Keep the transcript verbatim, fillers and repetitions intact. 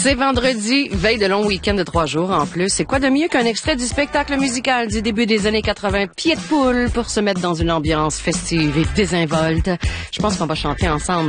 C'est vendredi, veille de long week-end de trois jours en plus. C'est quoi de mieux qu'un extrait du spectacle musical du début des années quatre-vingts, Pied de poule, pour se mettre dans une ambiance festive et désinvolte. Je pense qu'on va chanter ensemble